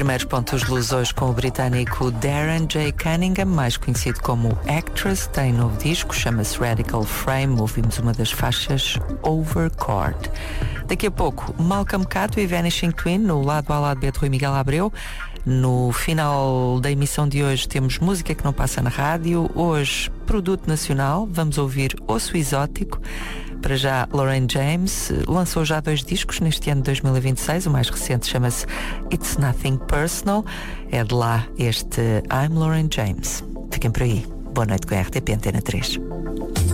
primeiros pontos de luz hoje com o britânico Darren J. Cunningham, mais conhecido como Actress. Tem novo disco, chama-se Radical Frame. Ouvimos uma das faixas, Overchord. Daqui a pouco, Malcolm Cato e Vanishing Twin, no lado A lado B de Rui Miguel Abreu. No final da emissão de hoje temos música que não passa na rádio. Hoje, produto nacional, vamos ouvir Osso Exótico. Para já, Lauren James lançou já 2 discos neste ano de 2026. O mais recente chama-se It's Nothing Personal. É de lá este I'm Lauren James. Fiquem por aí. Boa noite com a RTP Antena 3.